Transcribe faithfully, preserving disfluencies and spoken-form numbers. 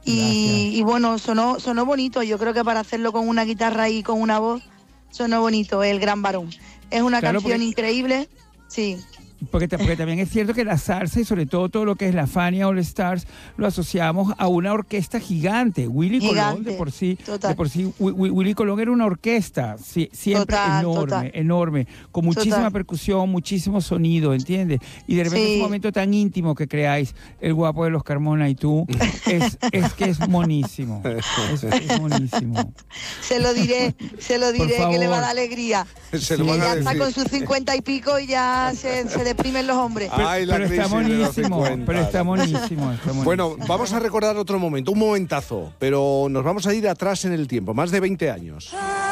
Y, y bueno, sonó, sonó bonito. Yo creo que para hacerlo con una guitarra y con una voz, sonó bonito, El Gran Varón. Es una Claro, canción porque... increíble, sí. Porque, porque también es cierto que la salsa y sobre todo todo lo que es la Fania All Stars lo asociamos a una orquesta gigante. Willy Gigante, Colón de por sí, total. de por sí Willy Colón era una orquesta, sí, siempre Total, enorme, total. enorme, con muchísima Total. percusión, muchísimo sonido, ¿entiendes? Y de repente Sí. ese momento tan íntimo que creáis, el guapo de los Carmona y tú, es, es que es monísimo, es, es monísimo. Se lo diré, se lo diré, que le va a dar alegría. Se lo Que van a ya está decir. con sus cincuenta y pico y ya se, se deprimen los hombres. Pero, Ay, la pero está crisis de los monísimo, cincuenta. pero está monísimo, está monísimo. Bueno, vamos a recordar otro momento, un momentazo, pero nos vamos a ir atrás en el tiempo, más de veinte años.